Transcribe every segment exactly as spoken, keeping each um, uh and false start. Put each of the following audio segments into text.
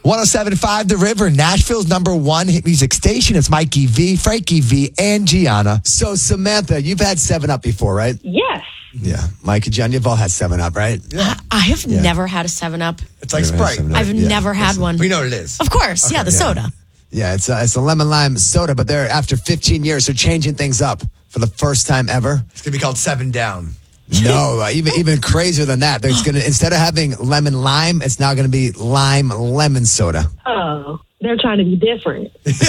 one oh seven point five The River, Nashville's number one hit music station. It's Mikey V, Frankie V, and Gianna. So, Samantha, you've had seven up before, right? Yes. Yeah. Mike and John, you've all had seven up, right? Yeah. I, I have yeah. never had a seven up. It's like Sprite. I've yeah. never had Listen, one. We know what it is. Of course. Okay. Yeah, the yeah. soda. Yeah, it's a, it's a lemon lime soda, but they're after fifteen years, they're changing things up for the first time ever. It's going to be called Seven Down. No, uh, even even crazier than that. There's gonna instead of having lemon lime, it's now going to be lime lemon soda. Oh, they're trying to be different.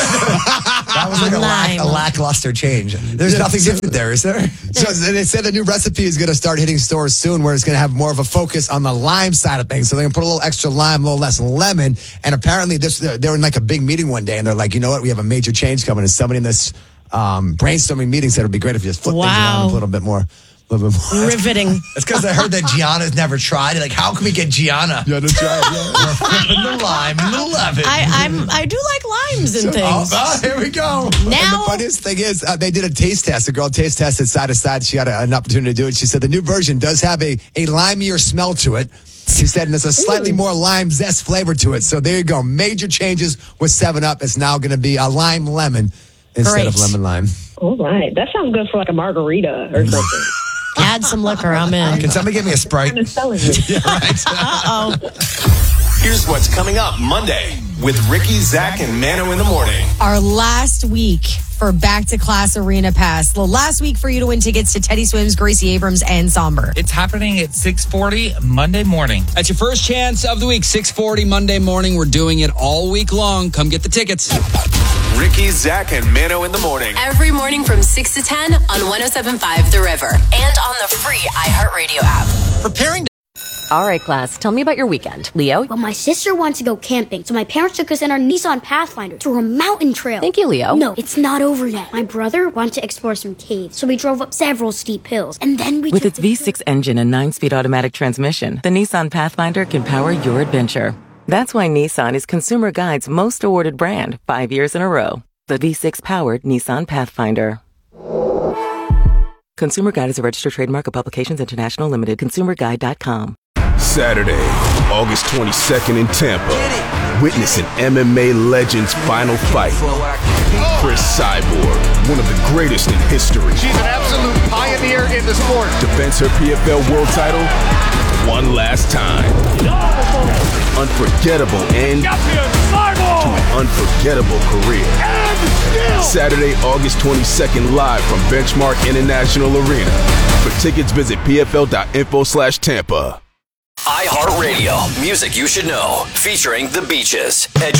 That was like a, lack, a lackluster change. There's yeah, nothing so, different there, is there? So they said the new recipe is going to start hitting stores soon, where it's going to have more of a focus on the lime side of things. So they're going to put a little extra lime, a little less lemon. And apparently, this they were in like a big meeting one day, and they're like, you know what? We have a major change coming. And somebody in this um, brainstorming meeting said it would be great if you just flip wow. things around a little bit more. A little bit more. Riveting. It's because I heard that Gianna's never tried it. Like, how can we get Gianna? Yeah, to try it. Yeah. We're flipping the lime and the lemon. I, I'm, I do like limes and so, things. Oh, oh, here we go. Now, and the funniest thing is, uh, they did a taste test. The girl taste tested side to side. She had a, an opportunity to do it. She said the new version does have a, a limier smell to it. She said, and there's a slightly more lime zest flavor to it. So there you go. Major changes with seven up. It's now going to be a lime lemon instead Great. of lemon lime. All right. That sounds good for like a margarita or something. Add some liquor, I'm in. Can somebody give me a Sprite? Yeah, right. Uh-oh. Here's what's coming up Monday with Ricky, Zach, and Mano in the morning. Our last week for Back to Class Arena Pass. The last week for you to win tickets to Teddy Swims, Gracie Abrams, and Somber. It's happening at six forty Monday morning. That's your first chance of the week, six forty Monday morning. We're doing it all week long. Come get the tickets. Ricky, Zach, and Mano in the morning. Every morning from six to ten on one oh seven point five The River. And on the free iHeartRadio app. Preparing to... All right, class, tell me about your weekend. Leo? Well, my sister wanted to go camping, so my parents took us in our Nissan Pathfinder to a mountain trail. Thank you, Leo. No, it's not over yet. My brother wanted to explore some caves, so we drove up several steep hills, and then we With took its V six engine and nine-speed automatic transmission, the Nissan Pathfinder can power your adventure. That's why Nissan is Consumer Guide's most awarded brand, five years in a row. The V six-powered Nissan Pathfinder. Consumer Guide is a registered trademark of Publications International Limited. consumer guide dot com. Saturday, August twenty-second in Tampa. Witness an M M A legend's final fight. Chris Cyborg, one of the greatest in history. She's an absolute pioneer in the sport. Defends her P F L world title one last time. Unforgettable end to an unforgettable career. Saturday, August twenty-second, live from Benchmark International Arena. For tickets, visit P F L dot info slash Tampa. iHeartRadio, music you should know, featuring The Beaches.